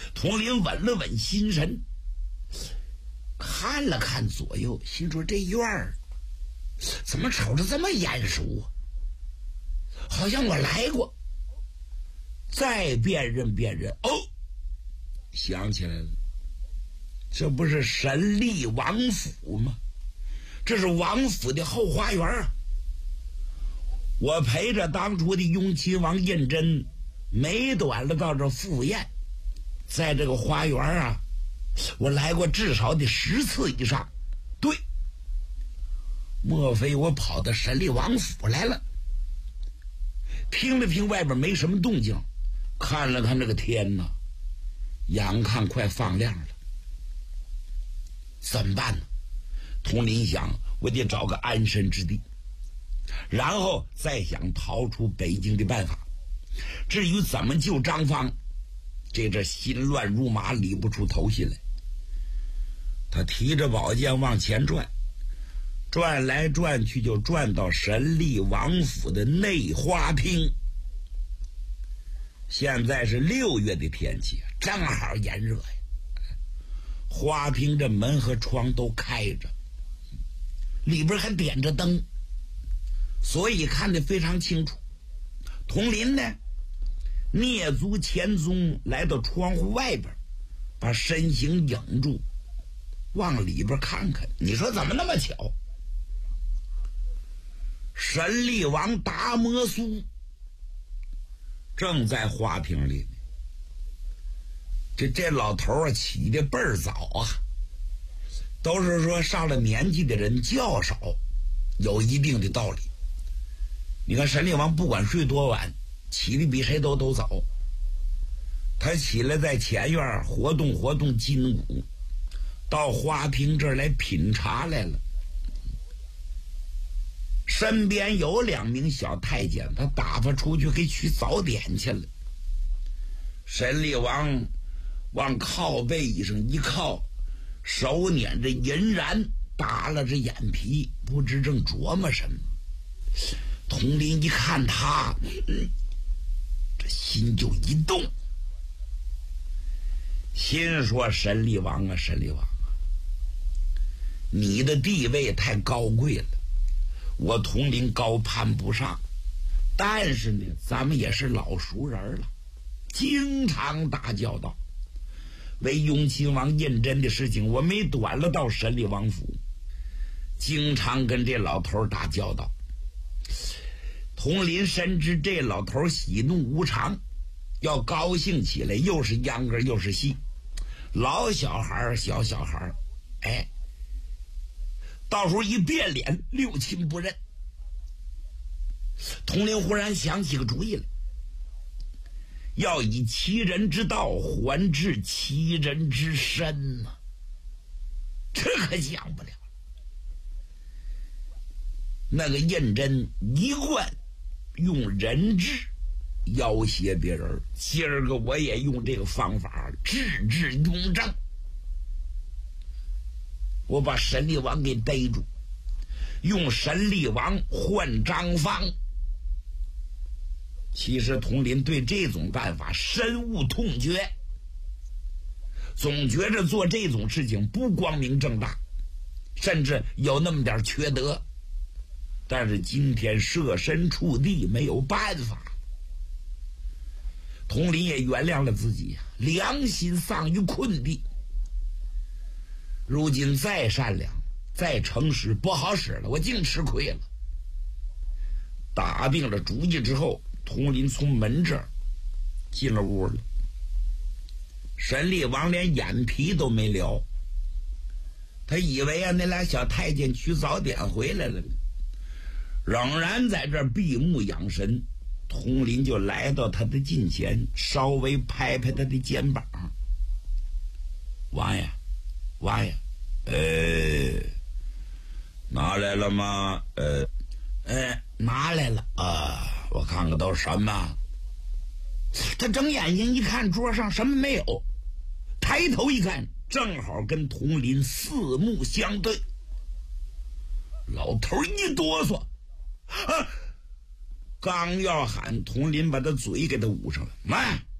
佟林稳了稳心神，看了看左右，心说这院儿怎么瞅着这么眼熟啊，好像我来过。再辨认辨认，哦，想起来了，这不是神力王府吗？这是王府的后花园啊！我陪着当初的雍亲王胤禛没短了到这赴宴，在这个花园啊，我来过至少得10次以上。对，莫非我跑到神力王府来了？听了听外边没什么动静，看了看这个天呐，眼看快放亮了，怎么办呢？佟林想，我得找个安身之地，然后再想逃出北京的办法。至于怎么救张芳，这心乱如麻，理不出头绪来。他提着宝剑往前转，转来转去，就转到神力王府的内花厅。现在是6月的天气，正好炎热呀。花厅这门和窗都开着，里边还点着灯，所以看得非常清楚。佟林呢，蹑足潜踪来到窗户外边，把身形影住，往里边看看。你说怎么那么巧？神力王达摩苏正在花厅里。这老头啊，起的倍儿早啊，都是说上了年纪的人较少，有一定的道理。你看神力王不管睡多晚，起的比谁都早。他起来在前院活动活动筋骨，到花厅这儿来品茶来了。身边有2名小太监，他打发出去给取早点去了。神力王往靠背上一靠，手捻着银髯，耷拉着眼皮，不知正琢磨什么。佟林一看他，这心就一动，心说神力王啊，神力王啊，你的地位太高贵了，我佟林高攀不上。但是呢，咱们也是老熟人了，经常打交道。为雍亲王胤禛的事情，我没短了到神力王府，经常跟这老头打交道。佟林深知这老头喜怒无常，要高兴起来又是秧歌又是戏，老小孩小小孩，哎，到时候一变脸六亲不认。佟林忽然想起个主意来，要以其人之道还治其人之身呐，这可讲不了。那个胤禛一贯用人质要挟别人，今儿个我也用这个方法治治雍正，我把神力王给逮住，用神力王换张芳。其实佟林对这种办法深恶痛绝，总觉着做这种事情不光明正大，甚至有那么点缺德。但是今天设身处地，没有办法。佟林也原谅了自己，良心丧于困地。如今再善良再诚实不好使了，我净吃亏了。打定了主意之后，佟林从门这儿进了屋了。神力王连眼皮都没撩，他以为啊那俩小太监取早点回来了呢，仍然在这儿闭目养神。佟林就来到他的近前，稍微拍拍他的肩膀：“王爷，王爷，拿来了吗？拿来了啊，我看看都是什么。”他睁眼睛一看，桌上什么没有，抬头一看，正好跟佟林四目相对。老头一哆嗦，刚要喊，佟林把他嘴给他捂上了。慢，